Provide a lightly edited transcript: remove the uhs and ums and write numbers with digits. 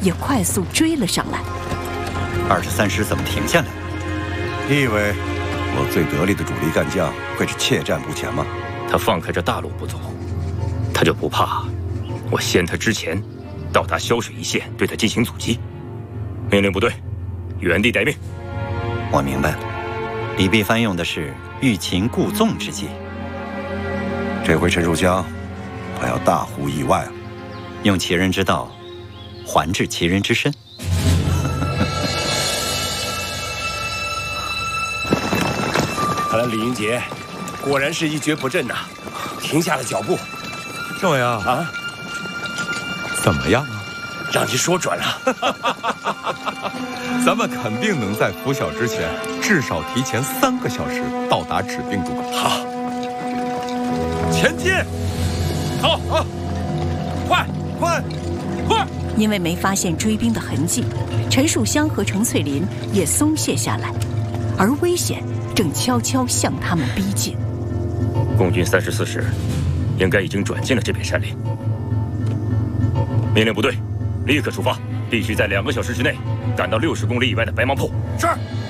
也快速追了上来。 23师怎么停下来了？ 你以为我最得力的主力干将会是怯战不前吗？ 他放开这大路不走，他就不怕我先他之前到达萧水一线，对他进行阻击？命令部队原地待命。 我明白了，李必藩用的是欲擒故纵之计。 这回陈树江，他要大呼意外啊！ 用其人之道，还治其人之身。 看来李英杰果然是一蹶不振呐，停下了脚步。 政委啊， 啊， 怎么样啊？ 让你说准了。 咱们肯定能在拂晓之前，至少提前3个小时到达指定渡口。 好，前进！好，快！ 因为没发现追兵的痕迹，陈树湘和程翠林也松懈下来，而危险正悄悄向他们逼近。 共军34师应该已经转进了这片山林。命令部队立刻出发，必须在2个小时之内赶到60公里以外的白芒铺。 是。